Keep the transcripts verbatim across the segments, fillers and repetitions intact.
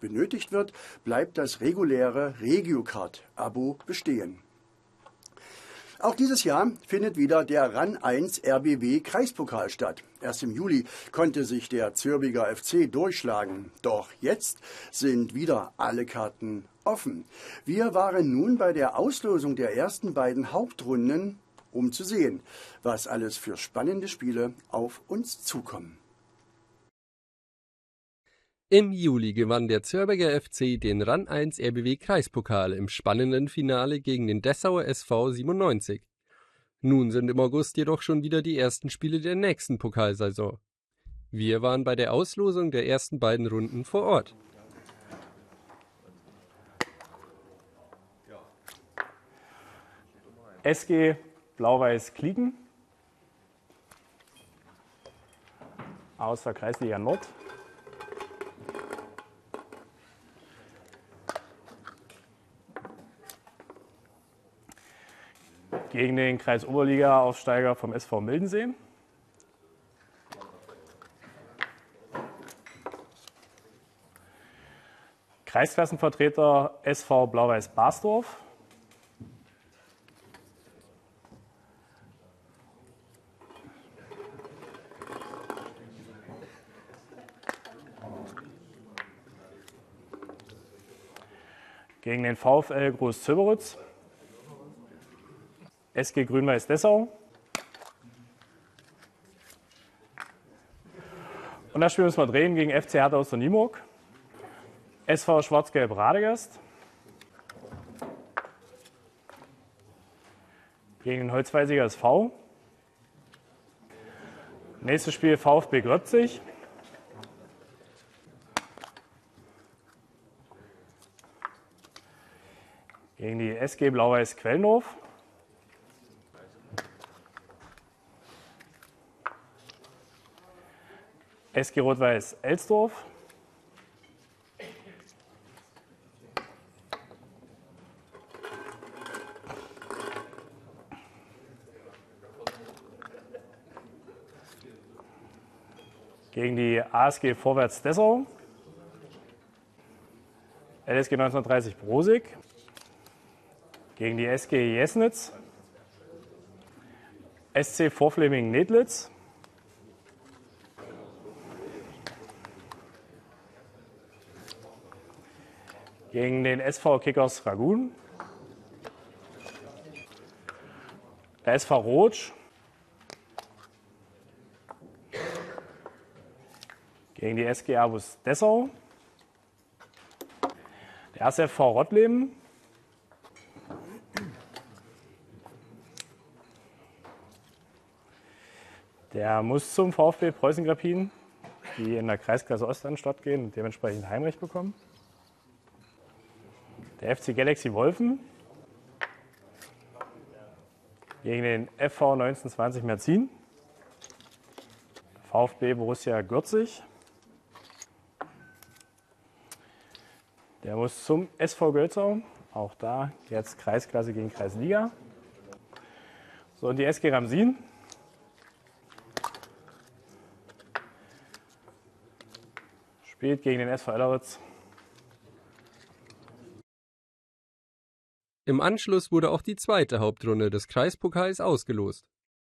benötigt wird, bleibt das reguläre Regiocard-Abo bestehen. Auch dieses Jahr findet wieder der RAN eins R B W Kreispokal statt. Erst im Juli konnte sich der Zürbiger F C durchschlagen. Doch jetzt sind wieder alle Karten offen. Wir waren nun bei der Auslosung der ersten beiden Hauptrunden, um zu sehen, was alles für spannende Spiele auf uns zukommen. Im Juli gewann der Zürbiger F C den RAN eins R B W Kreispokal im spannenden Finale gegen den Dessauer S V siebenundneunzig. Nun sind im August jedoch schon wieder die ersten Spiele der nächsten Pokalsaison. Wir waren bei der Auslosung der ersten beiden Runden vor Ort. S G Blau-Weiß Klieken aus der Kreisliga Nord. Gegen den Kreisoberliga-Aufsteiger vom S V Mildensee. Kreisklassenvertreter S V Blau-Weiß Basdorf. Gegen den VfL Groß-Zöberitz. S G Grün-Weiß Dessau. Und das Spiel müssen wir drehen gegen F C Hertha Osterniemoog. S V Schwarz-Gelb Radegast. Gegen den Holzweisiger S V. Nächstes Spiel VfB Grötzig. Gegen die S G Blau-Weiß Quellendorf. S G Rot-Weiß Elsdorf. Gegen die A S G Vorwärts Dessau. L S G neunzehnhundertdreißig Brosig. Gegen die S G Jesnitz. S C Vorfleming Nedlitz. Gegen den S V Kickers Ragun. Der S V Rotsch. Gegen die S G Abus Dessau. Der S F V Rottleben. Der muss zum VfB Preußen Grappin, die in der Kreisklasse Ost anstatt gehen und dementsprechend Heimrecht bekommen. Der F C Galaxy Wolfen gegen den F V neunzehnhundertzwanzig Merzin. VfB Borussia Gürzig. Der muss zum S V Gölzau. Auch da jetzt Kreisklasse gegen Kreisliga. So, und die S G Ramsin. Spielt gegen den S V Elleritz. Im Anschluss wurde auch die zweite Hauptrunde des Kreispokals ausgelost.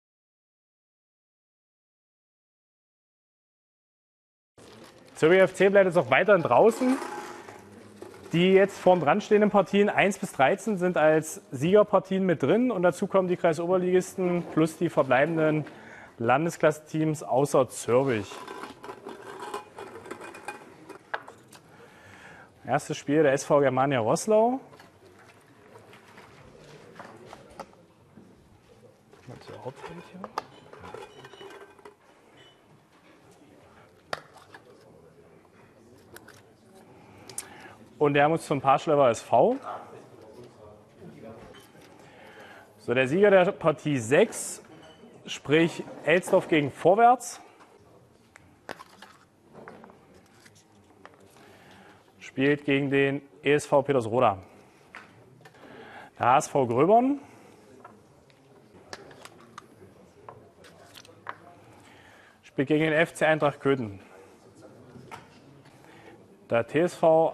Zürich F C bleibt jetzt auch weiterhin draußen. Die jetzt vorn dran stehenden Partien eins bis dreizehn sind als Siegerpartien mit drin. Und dazu kommen die Kreisoberligisten plus die verbleibenden Landesklassenteams außer Zürich. Erstes Spiel der S V Germania Roßlau. Und der muss zum Parschlever S V. So, der Sieger der Partie sechs, sprich Elsdorf gegen Vorwärts, spielt gegen den E S V Petersroda. Der H S V Gröbern spielt gegen den F C Eintracht Köthen. Der T S V